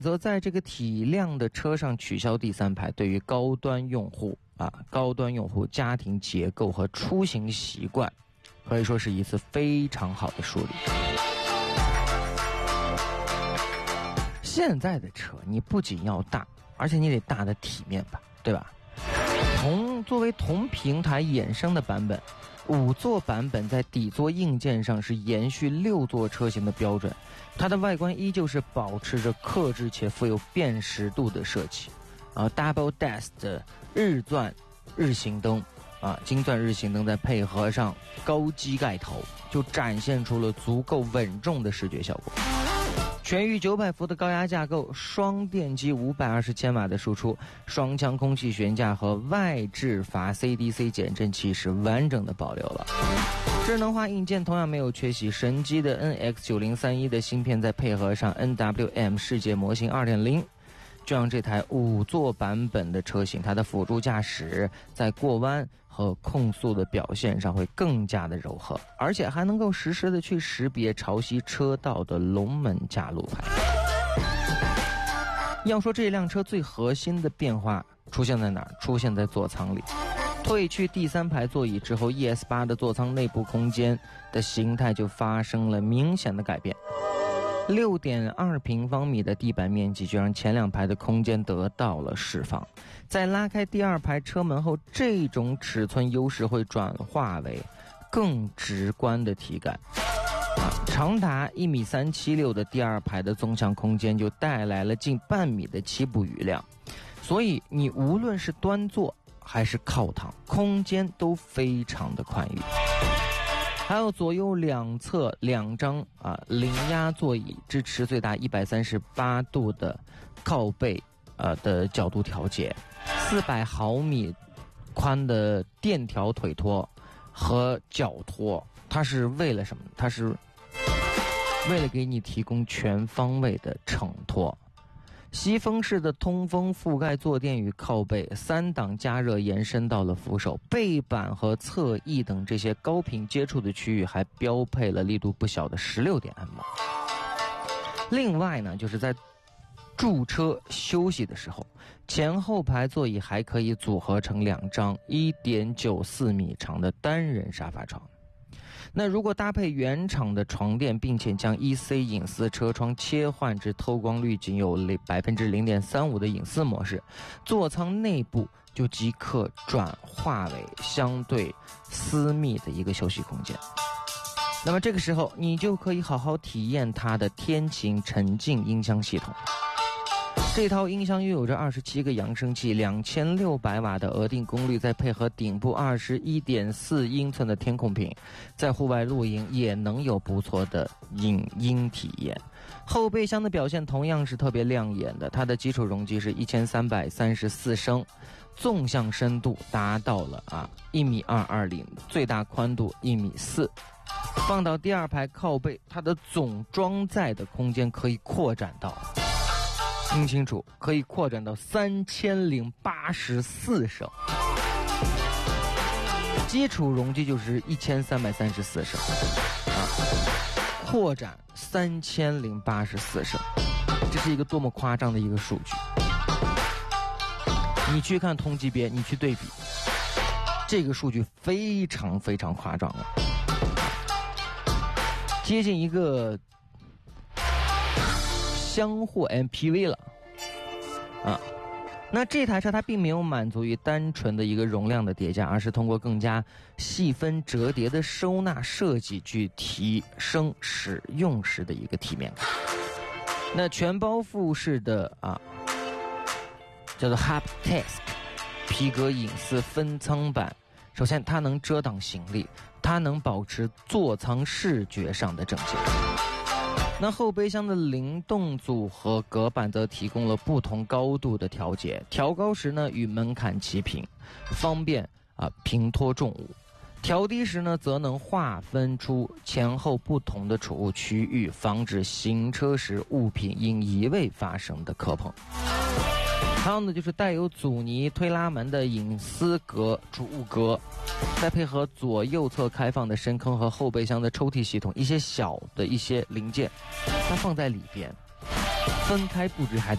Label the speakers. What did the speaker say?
Speaker 1: 则在这个体量的车上取消第三排，对于高端用户家庭结构和出行习惯，可以说是一次非常好的梳理。现在的车你不仅要大，而且你得大的体面吧，对吧？作为同平台衍生的版本，5座版本在底座硬件上是延续6座车型的标准，它的外观依旧是保持着克制且富有辨识度的设计。Double Dash 的日行灯金钻日行灯再配合上高机盖头，就展现出了足够稳重的视觉效果。全域900伏的高压架构，双电机520千瓦的输出，双腔空气悬架和外置阀 CDC 减震器是完整的保留了。智能化硬件同样没有缺席，神机的 NX9031 的芯片再配合上 NWM 世界模型 2.0， 就让这台5座版本的车型，它的辅助驾驶在过弯和控速的表现上会更加的柔和，而且还能够实时的去识别潮汐车道的龙门架路牌。要说这辆车最核心的变化出现在哪儿？出现在座舱里。退去第三排座椅之后， ES8 的座舱内部空间的形态就发生了明显的改变。6.2平方米的地板面积就让前2排的空间得到了释放。在拉开第2排车门后，这种尺寸优势会转化为更直观的体感。长达1.376米的第2排的纵向空间就带来了近半米的起步余量，所以你无论是端坐还是靠躺，空间都非常的宽裕。还有左右两侧2张零压座椅，支持最大138度的靠背的角度调节，400毫米宽的电调腿托和脚托，它是为了什么？它是为了给你提供全方位的承托。吸风式的通风覆盖坐垫与靠背，3档加热延伸到了扶手、背板和侧翼等这些高频接触的区域，还标配了力度不小的16点按摩。另外呢，就是在驻车休息的时候，前后排座椅还可以组合成2张1.94米长的单人沙发床。那如果搭配原厂的床垫，并且将 EC 隐私车窗切换至透光率仅有 0.35% 的隐私模式，座舱内部就即可转化为相对私密的一个休息空间。那么这个时候你就可以好好体验它的天晴沉浸音箱系统。这套音箱拥有着27个扬声器，2600瓦的额定功率，再配合顶部21.4英寸的天空屏，在户外露营也能有不错的影音体验。后备箱的表现同样是特别亮眼的，它的基础容积是1334升，纵向深度达到了1.220米，最大宽度1.4米。放到第2排靠背，它的总装载的空间可以扩展到，听清楚，可以扩展到3084升，基础容积就是1334升扩展3084升，这是一个多么夸张的一个数据！你去看同级别，你去对比，这个数据非常非常夸张了，接近一个厢货 MPV 了那这台车它并没有满足于单纯的一个容量的叠加，而是通过更加细分折叠的收纳设计去提升使用时的一个体面感。那全包覆式的叫做 Haptesc 皮革隐私分舱版，首先它能遮挡行李，它能保持座舱视觉上的整洁。那后备箱的灵动组合隔板则提供了不同高度的调节，调高时呢与门槛齐平，方便平托重物；调低时呢则能划分出前后不同的储物区域，防止行车时物品因移位发生的磕碰。还有呢就是带有阻尼推拉门的隐私格储物格，再配合左右侧开放的深坑和后备箱的抽屉系统，一些小的一些零件它放在里边，分开布置还